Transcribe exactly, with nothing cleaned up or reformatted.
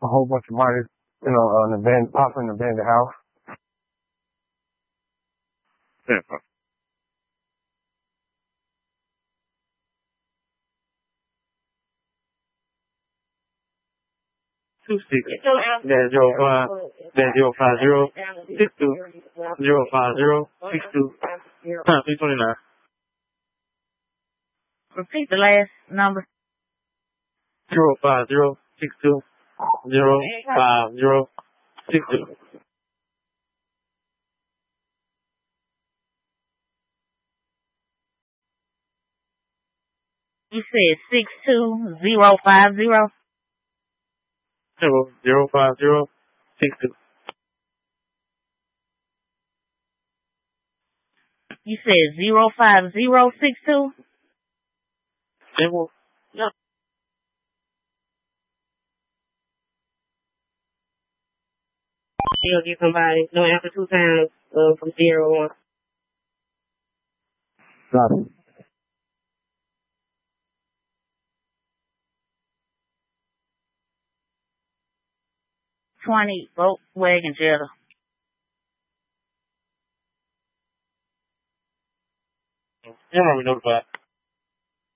a whole bunch of minors, you know, uh, an abandoned, possibly an abandoned house. Yeah. Two six dash zero five dash zero five zero six two zero five zero six two times three twenty nine. Repeat the last number. Zero five zero six two zero five zero six two. You said six two zero five zero. Zero zero five zero six two. You said zero five zero six two. Zero. Yeah. You'll get somebody no after two times uh, from zero one. Got it. Twenty Volkswagen Jetta. You're already notified.